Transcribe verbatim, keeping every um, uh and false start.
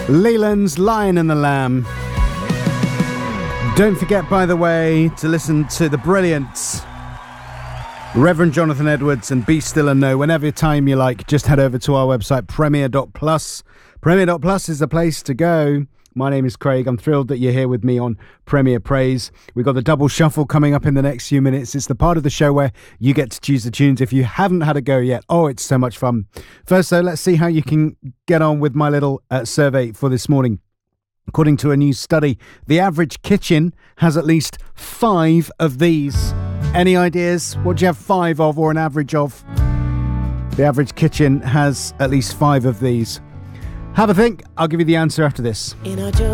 Leland's Lion and the Lamb. Don't forget, by the way, to listen to the brilliant Reverend Jonathan Edwards and Be Still and Know whenever time you like. Just head over to our website, premier dot plus. premier dot plus is the place to go. My name is Craig. I'm thrilled that you're here with me on Premier Praise. We've got the double shuffle coming up in the next few minutes. It's the part of the show where you get to choose the tunes if you haven't had a go yet. Oh, it's so much fun. First, though, let's see how you can get on with my little uh, survey for this morning. According to a new study, the average kitchen has at least five of these. Any ideas? What do you have five of or an average of? The average kitchen has at least five of these. Have a think. I'll give you the answer after this.